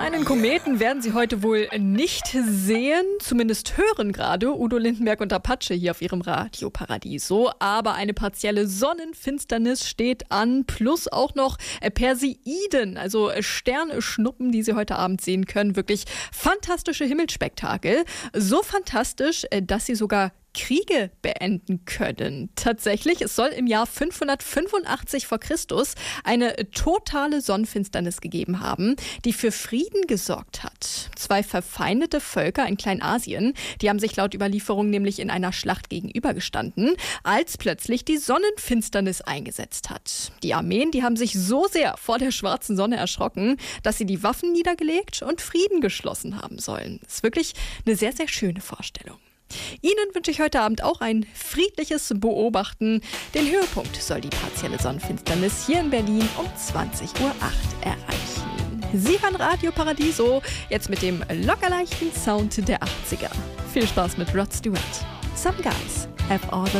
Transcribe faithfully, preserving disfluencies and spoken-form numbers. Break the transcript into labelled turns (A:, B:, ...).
A: einen Kometen werden Sie heute wohl nicht sehen, zumindest hören gerade Udo Lindenberg und Apache hier auf Ihrem Radio Paradiso. Aber eine partielle Sonnenfinsternis steht an, plus auch noch Perseiden, also Sternschnuppen, die Sie heute Abend sehen können. Wirklich fantastische Himmelsspektakel. So fantastisch, dass sie sogar Kriege beenden können. Tatsächlich, es soll im Jahr fünfhundertfünfundachtzig vor Christus eine totale Sonnenfinsternis gegeben haben, die für Frieden gesorgt hat. Zwei verfeindete Völker in Kleinasien, die haben sich laut Überlieferung nämlich in einer Schlacht gegenübergestanden, als plötzlich die Sonnenfinsternis eingesetzt hat. Die Armeen, die haben sich so sehr vor der schwarzen Sonne erschrocken, dass sie die Waffen niedergelegt und Frieden geschlossen haben sollen. Das ist wirklich eine sehr, sehr schöne Vorstellung. Ihnen wünsche ich heute Abend auch ein friedliches Beobachten. Den Höhepunkt soll die partielle Sonnenfinsternis hier in Berlin um zwanzig Uhr acht erreichen. Sie hören Radio Paradiso, jetzt mit dem lockerleichten Sound der achtziger. Viel Spaß mit Rod Stewart. Some guys have all the